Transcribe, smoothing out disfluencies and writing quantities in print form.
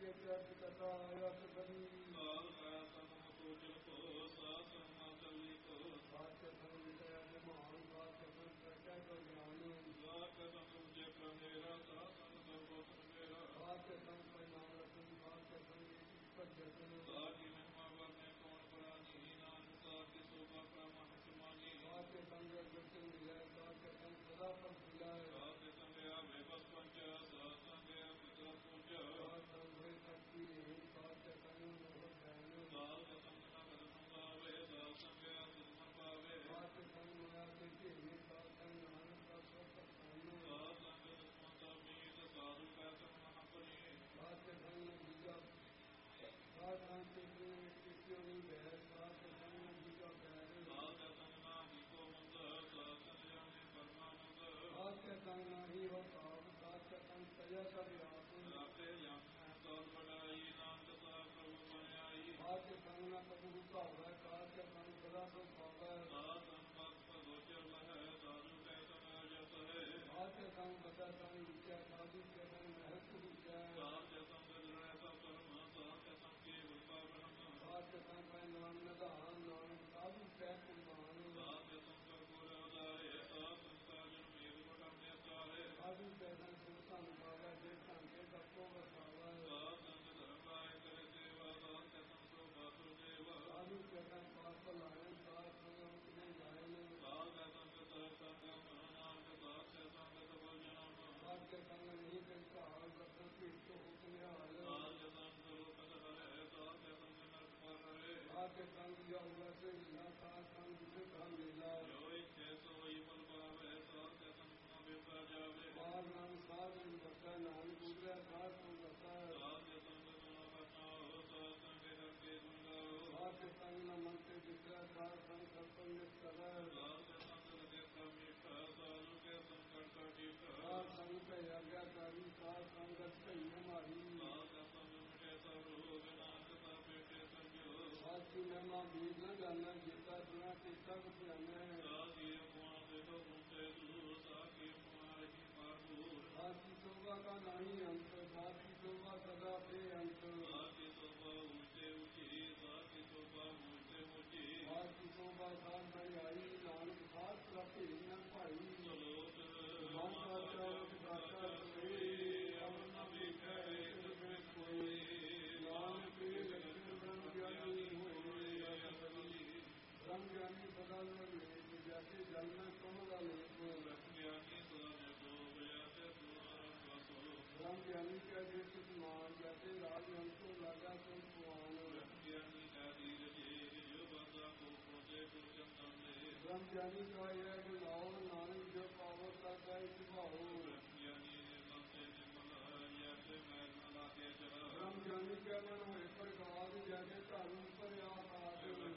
ਕੇ church ਕਥਾ ਆਇਤ ਬਲੀ ਕਾਲ ਕਾ ਸੰਗ ਸੋਚਲ ਕੋ ਸਾਸ ਮਾਤਲੀ ਕੋ ਸਾਚੇ ਸੰਗ ਵਿਦਿਆ ਜਮਾਨ ਸਾਚੇ ਸੰਗ ਪ੍ਰਚੈ ਕੋ ਗਿਆਨ ਸਾਚੇ ਸੰਗ ਜੇ ਮੇਰਾ ਸਾਸਨ ਸਰਬਤ ਮੇਰਾ ਸਾਚੇ ਸੰਗ ਪੈ ਨਾਮ ਰਤਨ ਸਾਚੇ ਸੰਗ ਭਜਨ ਸਾਚੀ ਮਹਿਮਾ ਵਰਨੇ ਕੌਣ ਪ੍ਰਾਨੀ ਨਾਨਕ ਸਾਚੀ ਸੋਭਾ ਪ੍ਰਮਾਨ ਸਮਾਨੀ ਸਾਚੇ ਸੰਗ ਗੁਰਤਿ ਮਿਲੈ ਸਾਚੇ ਸੰਗ ਸਦਾ ਪਰ ਮਿਲੈ ਸਾਚੇ ਸੰਗ ਆਵੇ ਬਸ ਪੰਚ ਸਾਚ ਸੰਗ ਮਿਤਰ ਪੂਜ ਸਾਚੇ ਸੰਗ ਸੱਚੀ ਸਾਚੇ ਸੰਗ ਨੋ ਭੈਣ ਸਾਚੇ ਸੰਗ ਨਗਰ ਸੰਗਾਵੇ ਸਾਚ ਸੰਗ ਆਤਮ ਪਾਵੇ ਸਾਚੇ ਸੰਗ ਮਾਇਆ ਤੇ ਝੇਲੇ ਸਾਚੇ ਸੰਗ ਨਾਨਕ ਦਾ ਸੋਤ ਪਾਉ ਸਾਚ ਸੰਗ ਦੁਸ਼ਮਨ ਮੀਤ ਸਾਧੂ ਕੈ ਸੰਗ ਮਹਾਪਰੀ ਸਾਚੇ ਸੰਗ ਬੀਜਾ ਸਾਧ ਸੰਗ ਤੇ ਕਿਸੇ ਨਹੀਂ ਬਹਿ ਸਾਚੇ ਸੰਗ ਬੀਜਾ ਬਹਿ ਸਾਚੇ ਸੰਗ ਨਾਹੀ ਕੋ ਮੰਦ ਸਾਚ ਸੰਗ ਜਾਣੇ ਪਰਮਾਨੰਦ ਸਾਚੇ ਸੰਗ ਨਾਹੀ ਹੋ ਸਾਧ ਸਾਚੇ ਸੰਗ ਸਜਾ ਸਭ ਆਪ ਰਾਤੇ ਜਨ ਸੋਲ ਬੜਾਈ ਨਾਨਕ ਸਾਹਿਬ ਪ੍ਰਭੂ ਬਣਾਈ ਸਾਚੇ ਸੰਗ ਨਾ ਪ੍ਰਭੂ ਭਾਵੈ ਸਾਚੇ ਸੰਗ ਸਦਾ ਤੋਂ ਭਾਵੈ ਸਾਧ ਸੰਪਤ ਪਦੋਚਰ ਲਹੈ ਸਾਧੂ ਕੈ ਸਮਾਜ ਸਹੈ ਸਾਚੇ ਸੰਗ ਬਚਾ ਸੰਗ ਵਿਚੈ ਸਾਧੂ ਕੇ ਸੰਗ ਮਹਿਤ ਵਿਚੈ ਸਾਚੇ ਸੰਗ ਜੁੜੈ ਸਭ ਕਰਮ ਸਾਚੇ ਸੰਗ ਕੇ ਵਿਪਾ ਬ੍ਰਹਮ ਸਾਚੇ ਸੰਗ ਪੈ ਨਾਮ ਨਿਧਾਨ ਨਾਨਕ ਸਾਧੂ ਕੈ ਕੁਮਾਨ ਸਾਚੇ ਸੰਗ ਗੁਰ ਉਦਾਰੇ ਸਾਧ ਸੰਗਤ ਜਨ ਮੇਲ ਬਟਾਨੇ ਚਾਰੇ ਸਾਧੂ ਕੈ ਸੰਗ ਸੁਰਤਾਨ ਪਾਵੈ ਜੇ ਸੰਗੇ ਸਭੋ ਵਸਾਵੈ ਸਾਧ ਸੰਗ ਧਰਮ ਰਾਇ ਕਰੇ ਸੇਵਾ ਸਾਚੇ ਸੰਗ ਸੋ ਬਾਸੁ ਦੇਵਾ ਸਾਧੂ ਕੈ ਸੰਗ ਪਾਪ ਲਾਇਨ ਸਾਧ ਸੰਗ ਉਤਨੇ ਜਾਇਨ ਸਾਚੇ ਸੰਗ ਸਤ ਸੰਗ ਨਾਨਕ ਸਾਚੇ ਸੰਗ ਸਭ ਜਨਮ ਸਾਚੇ ਸੰਗ ਨਹੀਂ ਤੇ ਘਾਲ ਰਤਨ ਭੀਤ ਉਪਨਿਹਾਲ ਸਾਚੇ ਸੰਗ ਲੋਕਤ ਹਰੇ ਸਾਚੇ ਸੰਗ ਨਰਕ ਪਰ ਹਰੇ ਸਾਚੇ ਸੰਗ ਜਾਉ ਸੇ ਨਾ ਸਾਧ ਸੰਗ ਜਿਤ ਧਨ ਲੀਲਾ ਜੋ ਇੱਛੇ ਸੋਈ ਮਨ ਪਾਵੇ ਸਾਚੇ ਸੰਗ ਨਾ ਬੇਪਾ ਜਾਵੇ ਬਾਲ ਨਾਮ ਸਾਧ ਨੂੰ ਬਸੈ ਨਾਨਕ ਉਦਰੈ ਸਾਧ ਨੂੰ ਬਸੈ ਸਾਚੇ ਸੰਗ ਨਾ ਬਚਾਓ ਸਾਚ ਸੰਗ ਹਰਕੇ ਗੁੰਗਾਓ ਸਾਚੇ ਸੰਗ ਨ ਮਨ ਤੇ ਵਿਚਰੈ ਸਾਧ ਸੰਗ ਸਤਸੰਗ ਨਿਤ ਕਰੈ ਸਾਚੇ ਸੰਗ ਲਗੇ ਸਮੀਠਾ ਸਾਧੂ ਕੇ ਸੰਕਟ ਕਟਿਠ ਸਾਧ ਸੰਗ ਕੈ ਆਗਿਆਕਾਰੀ ਸਾਧ ਸੰਗਤ ਭਈ ਮਾਰੀ ਸਾਚੇ ਸੰਗ ਮਿਟੇ ਸਭ ਰੋਗ ਨਾਨਕ ਸਭ ਬੇਟੇ ਸੰਜੋ ਸਾਚੀ ਮਹਿਮਾ ਬੀਜ ਨ ਜਾਣੈ ਜੀਤਾ ਸੁਣਾ ਕੀਤਾ ਬੁਝਾਨੈ ਸਾਚੀ ਅਪਮਾਨ ਦੇ ਤੋ ਮੁਕਤੇ ਦੂਰ ਸਾਚੀ ਮਾਹੀ ਪਾਦੂਰ ਸਾਚੀ ਸੋਭਾ ਕਾ ਨਹੀਂ ਅੰਤ ਸਾਚੀ ਸੋਭਾ ਸਦਾ ਤੇ ਅੰਤ ਸਾਚੀ ਸੋਭਾ ਉੱਚੇ ਉੱਚੀ ਸਾਚੀ ਸੋਭਾ ਉੱਚੇ ਉੱਚੀ ਸਾਚੀ ਸੋਭਾ ਸਾਧ ਬਈ ਆਈ ਨਾਨਕ ਸਾਧ ਪ੍ਰਭੇ ਨ ਭਾਈ ਸਲੋਕ ਮਨ ਸਾਚਾ ਦਾਤਾ ਸੋਈ ਅਮਨ ਨਬੀ ਕਹੇ ਤੁਮੇ ਕੋਈ ਨਾਨਕ ਲਖਨ ਬ੍ਰਹਮ ਗਿਆਨੀ ਹੋਏ ਅਸਲੀ ਬ੍ਰਹਮ ਗਿਆਨੀ ਸਦਾ ਲੇਖ ਜੈਸੇ ਜਲ ਮੈਂ ਕੋਮਲਾ ਲੇਖ ਗਿਆਨੀ ਸਦਾ ਜੋ ਜੈਸੇ ਸੁਨਾਰ ਵਸੋ ਬ੍ਰਹਮ ਗਿਆਨੀ ਕੈ ਜਿਸ ਸਮਾਨ ਜੈਸੇ ਰਾਜ ਹੰਸੋ ਲਾਗਾ ਸੋ ਸੁਆਨ ਗਿਆਨੀ ਕਾ ਦੀਰ ਜੀ ਜੋ ਬੰਦਾ ਕੋ ਪੋਤੇ ਕੋ ਚੰਦਨ ਦੇ ਬ੍ਰਹਮ ਗਿਆਨੀ ਕਾ ਇਹ ਗੁਨਾਉ ਨਾਨਕ ਜੋ ਪਾਵੋ ਤਾ ਕੈ ਸੁਭਾਉ ਗਿਆਨੀ ਨੇ ਮੰਤੇ ਨਿਮਲ ਜੈਸੇ ਮੈਂ ਨਾ ਲਾਗੇ ਚਲਾ ਬ੍ਰਹਮ ਗਿਆਨੀ ਕੈ ਮਨ ਹੋਏ ਪ੍ਰਕਾਸ਼